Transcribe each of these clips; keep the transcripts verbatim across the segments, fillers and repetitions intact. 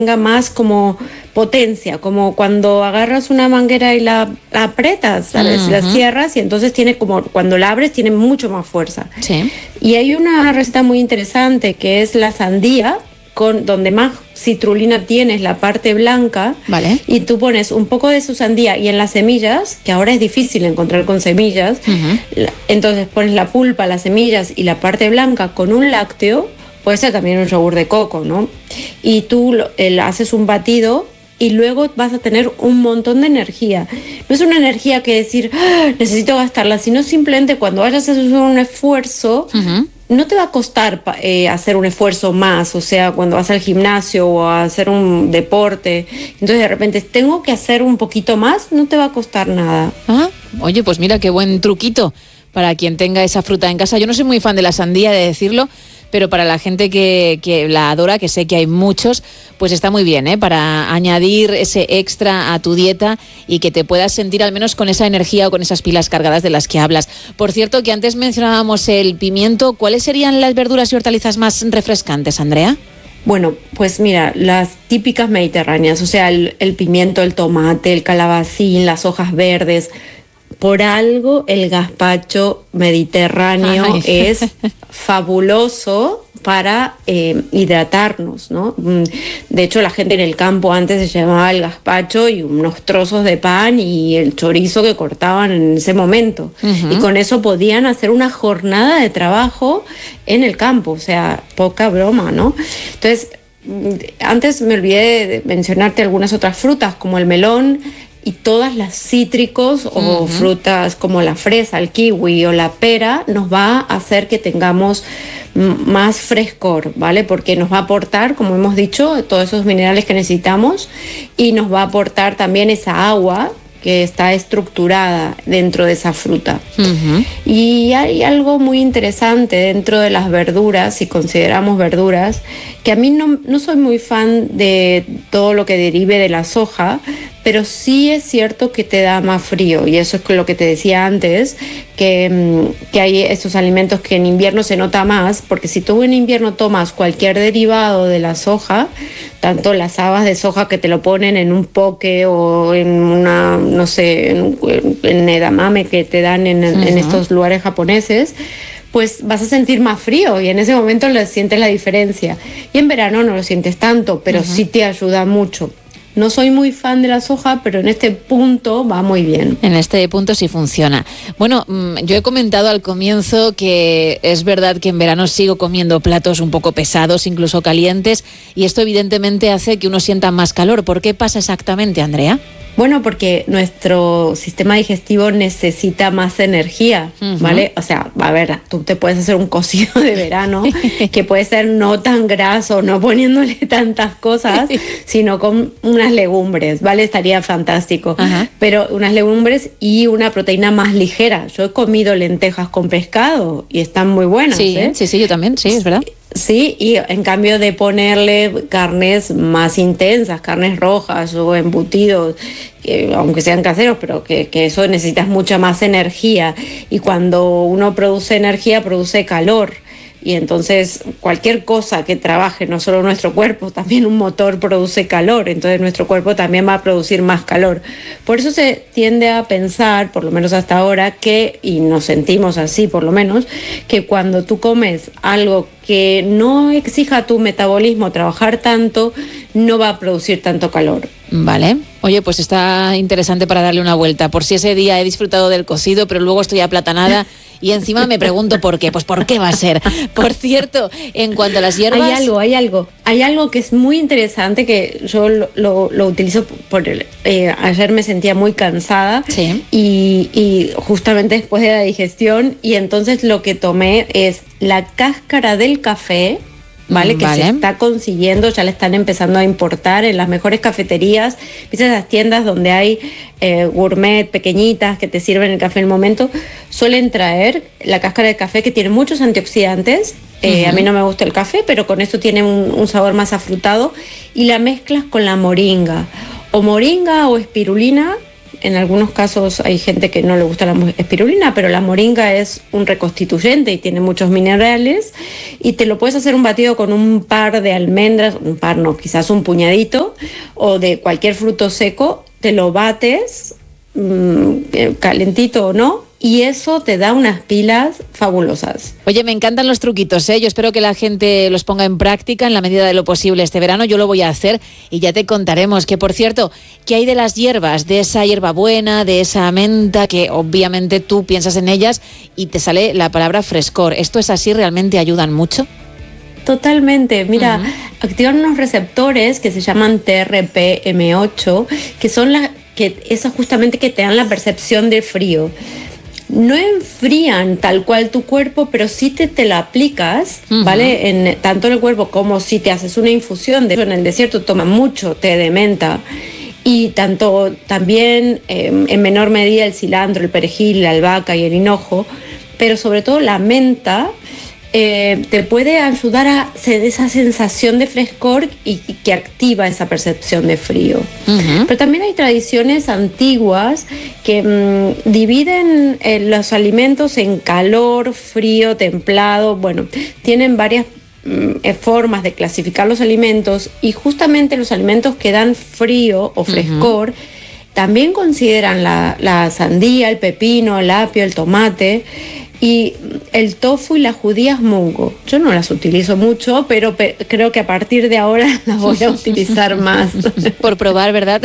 tenga más como potencia, como cuando agarras una manguera y la, la apretas, ¿sabes? Uh-huh. La cierras y entonces tiene como, cuando la abres tiene mucho más fuerza. Sí. Y hay una receta muy interesante que es la sandía, con donde más citrulina tienes, la parte blanca, vale. Y tú pones un poco de su sandía y en las semillas, que ahora es difícil encontrar con semillas, uh-huh. Entonces pones la pulpa, las semillas y la parte blanca con un lácteo, puede ser también un yogur de coco, ¿no? Y tú el, haces un batido y luego vas a tener un montón de energía. No es una energía que decir, ¡ah, necesito gastarla!, sino simplemente cuando vayas a hacer un esfuerzo, uh-huh. no te va a costar eh, hacer un esfuerzo más, o sea, cuando vas al gimnasio o a hacer un deporte, entonces de repente tengo que hacer un poquito más, no te va a costar nada. Ah, oye, pues mira qué buen truquito para quien tenga esa fruta en casa. Yo no soy muy fan de la sandía, de decirlo, pero para la gente que, que la adora, que sé que hay muchos, pues está muy bien, ¿eh? Para añadir ese extra a tu dieta y que te puedas sentir al menos con esa energía o con esas pilas cargadas de las que hablas. Por cierto, que antes mencionábamos el pimiento, ¿cuáles serían las verduras y hortalizas más refrescantes, Andrea? Bueno, pues mira, las típicas mediterráneas, o sea, el, el pimiento, el tomate, el calabacín, las hojas verdes. Por algo el gazpacho mediterráneo Ay. es fabuloso para eh, hidratarnos, ¿no? De hecho, la gente en el campo antes se llamaba el gazpacho y unos trozos de pan y el chorizo que cortaban en ese momento. Uh-huh. Y con eso podían hacer una jornada de trabajo en el campo, o sea, poca broma, ¿no? Entonces, antes me olvidé de mencionarte algunas otras frutas, como el melón, y todas las cítricos o uh-huh. frutas como la fresa, el kiwi o la pera nos va a hacer que tengamos m- más frescor, ¿vale? Porque nos va a aportar, como hemos dicho, todos esos minerales que necesitamos y nos va a aportar también esa agua que está estructurada dentro de esa fruta. Uh-huh. Y hay algo muy interesante dentro de las verduras, si consideramos verduras, que a mí no, no soy muy fan de todo lo que derive de la soja, pero sí es cierto que te da más frío, y eso es lo que te decía antes, que, que hay esos alimentos que en invierno se nota más, porque si tú en invierno tomas cualquier derivado de la soja, tanto las habas de soja que te lo ponen en un poke o en una, no sé, en, en edamame que te dan en, uh-huh. en estos lugares japoneses, pues vas a sentir más frío y en ese momento le sientes la diferencia. Y en verano no lo sientes tanto, pero uh-huh. sí te ayuda mucho. No soy muy fan de la soja, pero en este punto va muy bien. En este punto sí funciona. Bueno, yo he comentado al comienzo que es verdad que en verano sigo comiendo platos un poco pesados, incluso calientes, y esto evidentemente hace que uno sienta más calor. ¿Por qué pasa exactamente, Andrea? Bueno, porque nuestro sistema digestivo necesita más energía, uh-huh. ¿vale? O sea, a ver, tú te puedes hacer un cocido de verano que puede ser no tan graso, no poniéndole tantas cosas, sino con unas legumbres, ¿vale? Estaría fantástico. Uh-huh. Pero unas legumbres y una proteína más ligera. Yo he comido lentejas con pescado y están muy buenas, sí, ¿eh? Sí, sí, yo también, sí, es verdad. Sí, y en cambio de ponerle carnes más intensas, carnes rojas o embutidos, que, aunque sean caseros, pero que, que eso necesitas mucha más energía. Y cuando uno produce energía, produce calor. Y entonces cualquier cosa que trabaje, no solo nuestro cuerpo, también un motor produce calor, entonces nuestro cuerpo también va a producir más calor. Por eso se tiende a pensar, por lo menos hasta ahora, que, y nos sentimos así por lo menos, que cuando tú comes algo que no exija a tu metabolismo trabajar tanto, no va a producir tanto calor. Vale. Oye, pues está interesante para darle una vuelta. Por si ese día he disfrutado del cocido, pero luego estoy aplatanada y encima me pregunto por qué. Pues ¿por qué va a ser? Por cierto, en cuanto a las hierbas... Hay algo, hay algo. Hay algo que es muy interesante que yo lo, lo, lo utilizo por... Eh, ayer me sentía muy cansada sí. y, y justamente después de la digestión, y entonces lo que tomé es la cáscara del café, ¿vale? Que vale. se está consiguiendo, ya la están empezando a importar en las mejores cafeterías, ¿viste? Esas tiendas donde hay eh, gourmet pequeñitas que te sirven el café en el momento, suelen traer la cáscara de café que tiene muchos antioxidantes. Eh, uh-huh. A mí no me gusta el café, pero con esto tiene un, un sabor más afrutado, y la mezclas con la moringa, o moringa o espirulina, en algunos casos hay gente que no le gusta la espirulina, pero la moringa es un reconstituyente y tiene muchos minerales, y te lo puedes hacer un batido con un par de almendras, un par no, quizás un puñadito, o de cualquier fruto seco, te lo bates, mmm, calentito o no, y eso te da unas pilas fabulosas. Oye, me encantan los truquitos, ¿eh? Yo espero que la gente los ponga en práctica en la medida de lo posible este verano. Yo lo voy a hacer y ya te contaremos. Que, por cierto, ¿qué hay de las hierbas? De esa hierbabuena, de esa menta, que obviamente tú piensas en ellas y te sale la palabra frescor. ¿Esto es así? ¿Realmente ayudan mucho? Totalmente. Mira, uh-huh. activan unos receptores que se llaman T R P M ocho, que son las que esas justamente que te dan la percepción de frío. No enfrían tal cual tu cuerpo, pero sí te, te la aplicas, uh-huh. ¿vale? En, tanto en el cuerpo como si te haces una infusión. De hecho, en el desierto toman mucho té de menta. Y tanto también eh, en menor medida el cilantro, el perejil, la albahaca y el hinojo, pero sobre todo la menta eh, te puede ayudar a esa sensación de frescor y, y que activa esa percepción de frío. Uh-huh. Pero también hay tradiciones antiguas que mmm, dividen eh, los alimentos en calor, frío, templado. Bueno, tienen varias mmm, formas de clasificar los alimentos, y justamente los alimentos que dan frío o frescor uh-huh. también consideran la, la sandía, el pepino, el apio, el tomate y el tofu y las judías mungo. Yo no las utilizo mucho, pero pe- creo que a partir de ahora las voy a utilizar más. Por probar, ¿verdad?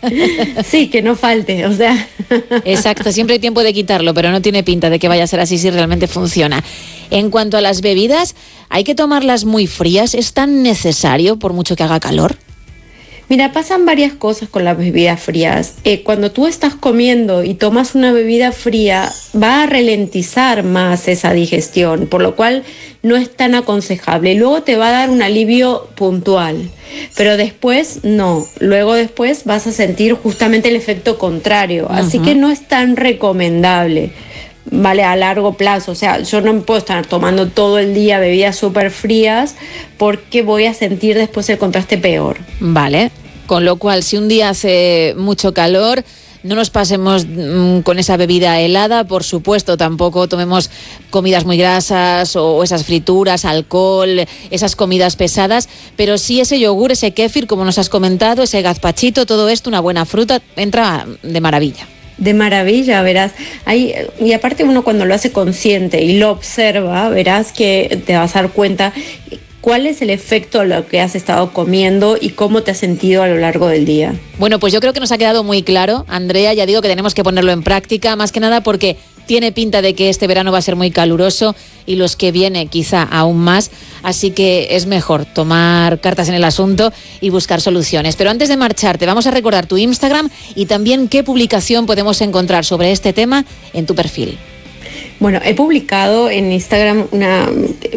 Sí, que no falte, o sea. Exacto, siempre hay tiempo de quitarlo, pero no tiene pinta de que vaya a ser así si realmente funciona. En cuanto a las bebidas, ¿hay que tomarlas muy frías? ¿Es tan necesario por mucho que haga calor? Mira, pasan varias cosas con las bebidas frías. Eh, cuando tú estás comiendo y tomas una bebida fría, va a ralentizar más esa digestión, por lo cual no es tan aconsejable. Luego te va a dar un alivio puntual, pero después no. Luego después vas a sentir justamente el efecto contrario. Uh-huh. Así que no es tan recomendable, ¿vale? A largo plazo. O sea, yo no puedo estar tomando todo el día bebidas súper frías porque voy a sentir después el contraste peor. Vale, con lo cual si un día hace mucho calor, no nos pasemos mmm, con esa bebida helada. Por supuesto, tampoco tomemos comidas muy grasas o esas frituras, alcohol, esas comidas pesadas, pero sí ese yogur, ese kéfir, como nos has comentado, ese gazpachito, todo esto, una buena fruta, entra de maravilla. De maravilla, verás. Hay, y aparte uno cuando lo hace consciente y lo observa, verás que te vas a dar cuenta cuál es el efecto de lo que has estado comiendo y cómo te has sentido a lo largo del día. Bueno, pues yo creo que nos ha quedado muy claro, Andrea. Ya digo que tenemos que ponerlo en práctica, más que nada porque tiene pinta de que este verano va a ser muy caluroso y los que viene quizá aún más, así que es mejor tomar cartas en el asunto y buscar soluciones. Pero antes de marcharte, vamos a recordar tu Instagram y también qué publicación podemos encontrar sobre este tema en tu perfil. Bueno, he publicado en Instagram una,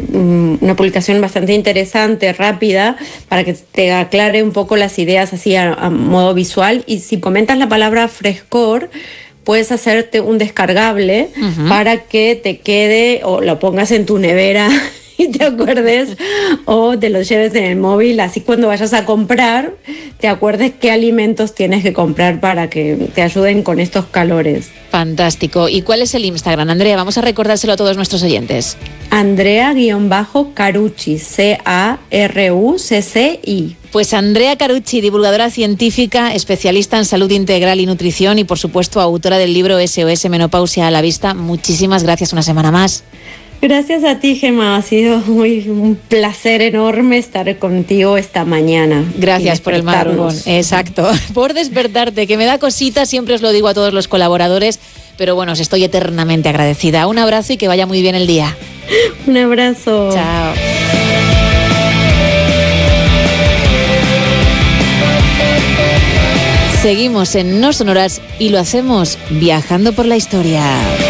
una publicación bastante interesante, rápida, para que te aclare un poco las ideas así a, a modo visual. Y si comentas la palabra frescor, puedes hacerte un descargable uh-huh. para que te quede o lo pongas en tu nevera y te acuerdes, o te lo lleves en el móvil, así cuando vayas a comprar te acuerdes qué alimentos tienes que comprar para que te ayuden con estos calores. Fantástico. ¿Y cuál es el Instagram, Andrea? Vamos a recordárselo a todos nuestros oyentes. Andrea-Carucci, C A R U C C I. Pues Andrea Carucci, divulgadora científica, especialista en salud integral y nutrición y por supuesto autora del libro S O S Menopausia a la Vista. Muchísimas gracias una semana más. Gracias a ti, Gemma. Ha sido muy, un placer enorme estar contigo esta mañana. Gracias por el madrugón. Exacto. Por despertarte, que me da cosita, siempre os lo digo a todos los colaboradores, pero bueno, os estoy eternamente agradecida. Un abrazo y que vaya muy bien el día. Un abrazo. Chao. Seguimos en No Sonoras y lo hacemos viajando por la historia.